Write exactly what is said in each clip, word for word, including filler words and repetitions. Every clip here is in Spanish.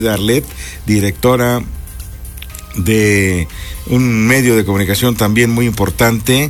Arlet, directora de un medio de comunicación también muy importante.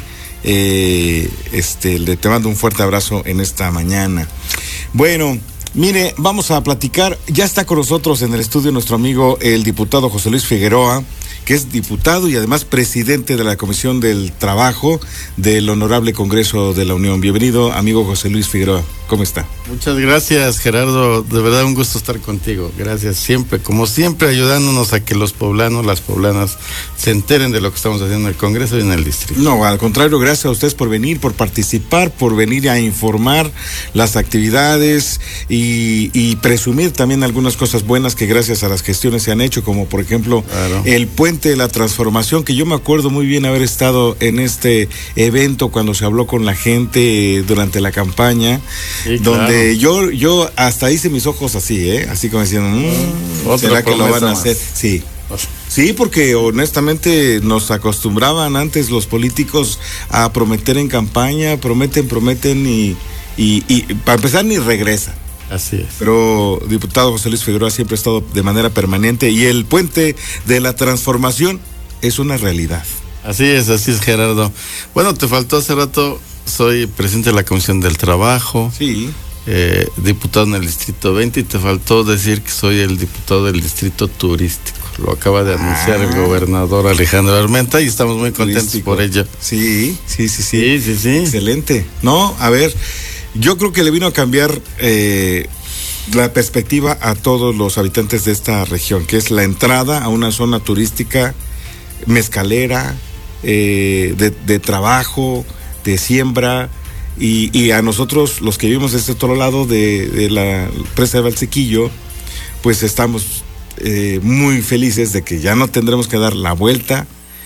Eh, este, le te mando un fuerte abrazo en esta mañana. Bueno, mire, vamos a platicar. Ya está con nosotros en el estudio nuestro amigo el diputado José Luis Figueroa, que es diputado y además presidente de la Comisión del Trabajo del Honorable Congreso de la Unión. Bienvenido, amigo José Luis Figueroa. ¿Cómo está? Muchas gracias, Gerardo. De verdad un gusto estar contigo. Gracias siempre, como siempre, ayudándonos a que los poblanos, las poblanas, se enteren de lo que estamos haciendo en el Congreso y en el distrito. No, al contrario, gracias a ustedes por venir, por participar, por venir a informar las actividades y, y presumir también algunas cosas buenas que gracias a las gestiones se han hecho, como por ejemplo, claro, el Puente de la Transformación, que yo me acuerdo muy bien haber estado en este evento cuando se habló con la gente durante la campaña. Sí, donde claro. yo yo hasta hice mis ojos así, ¿eh? Así como diciendo, mmm, ¿será que lo van a hacer? Sí. Sí, porque honestamente nos acostumbraban antes los políticos a prometer en campaña, prometen, prometen y, y, y para empezar ni regresan. Así es. Pero diputado José Luis Figueroa siempre ha estado de manera permanente y el Puente de la Transformación es una realidad. Así es, así es, Gerardo. Bueno, te faltó hace rato. Soy presidente de la Comisión del Trabajo, sí. eh, diputado en el Distrito veinte, y te faltó decir que soy el diputado del Distrito Turístico. Lo acaba de anunciar ah. el gobernador Alejandro Armenta y estamos muy contentos Turístico. por ello. Sí, sí, sí, sí. Sí, sí, sí. Excelente. No, a ver, yo creo que le vino a cambiar eh, la perspectiva a todos los habitantes de esta región, que es la entrada a una zona turística mezcalera, eh, de, de trabajo, de siembra, y, y a nosotros, los que vivimos de este otro lado de, de la presa de Valsequillo, pues estamos eh, muy felices de que ya no tendremos que dar la vuelta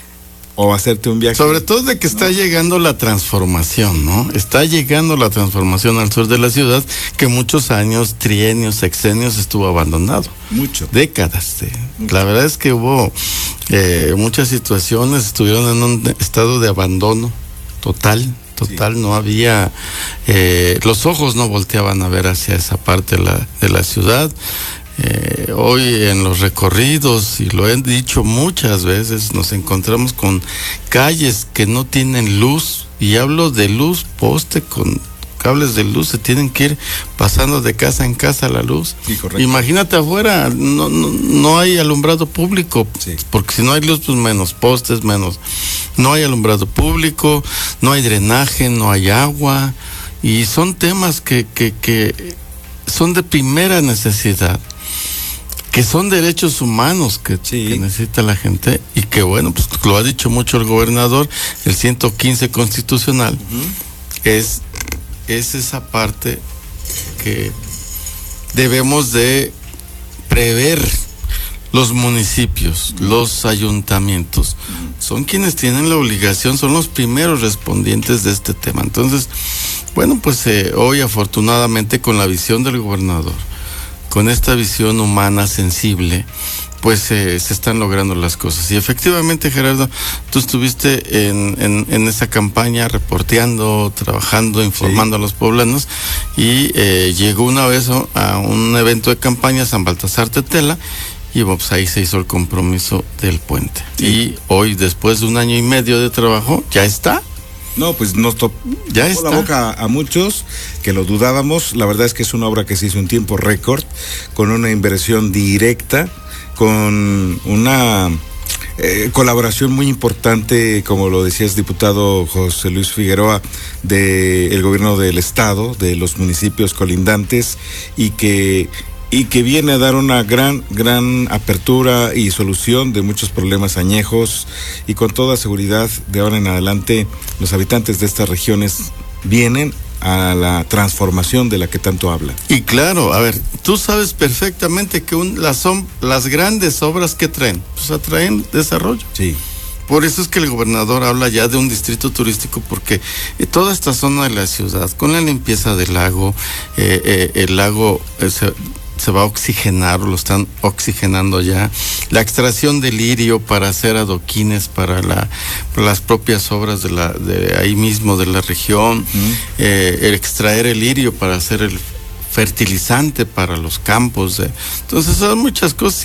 o hacerte un viaje. Sobre todo de que está ¿no? llegando la transformación, ¿no? Está llegando la transformación al sur de la ciudad, que muchos años, trienios, sexenios estuvo abandonado. Mucho. Décadas. De, Mucho. La verdad es que hubo eh, muchas situaciones, estuvieron en un estado de abandono total, total, sí. No había, eh, los ojos no volteaban a ver hacia esa parte de la, de la ciudad. Eh, hoy en los recorridos, y lo he dicho muchas veces, nos encontramos con calles que no tienen luz, y hablo de luz, poste con cables de luz, se tienen que ir pasando de casa en casa la luz. Sí, correcto. Imagínate afuera, no, no, no hay alumbrado público, sí. Porque si no hay luz, pues menos postes, menos. No hay alumbrado público, no hay drenaje, no hay agua, y son temas que, que, que son de primera necesidad, que son derechos humanos que, sí. que necesita la gente, y que bueno, pues lo ha dicho mucho el gobernador, el ciento quince constitucional, uh-huh. es, es esa parte que debemos de prever. Los municipios, los ayuntamientos, son quienes tienen la obligación, son los primeros respondientes de este tema. Entonces, bueno, pues eh, hoy afortunadamente con la visión del gobernador, con esta visión humana, sensible, pues eh, se están logrando las cosas. Y efectivamente, Gerardo, tú estuviste en, en, en esa campaña reporteando, trabajando, informando sí. a los poblanos, y eh, llegó una vez a un evento de campaña, San Baltasar Tetela, y pues ahí se hizo el compromiso del puente. Sí. Y hoy, después de un año y medio de trabajo, ya está. No, pues nos tocó ya está. la boca a, a muchos que lo dudábamos. La verdad es que es una obra que se hizo en tiempo récord, con una inversión directa, con una eh, colaboración muy importante, como lo decías, diputado José Luis Figueroa, del gobierno del estado, de los municipios colindantes, y que y que viene a dar una gran, gran apertura y solución de muchos problemas añejos, y con toda seguridad de ahora en adelante los habitantes de estas regiones vienen a la transformación de la que tanto habla. Y claro, a ver, tú sabes perfectamente que un, las, son, las grandes obras que traen, pues atraen desarrollo. Sí. Por eso es que el gobernador habla ya de un distrito turístico, porque eh, toda esta zona de la ciudad, con la limpieza del lago, eh, eh, el lago eh, se, se va a oxigenar, lo están oxigenando ya, la extracción de lirio para hacer adoquines para, la, para las propias obras de la de ahí mismo de la región, uh-huh. eh, el extraer el lirio para hacer el fertilizante para los campos. Eh. Entonces son muchas cosas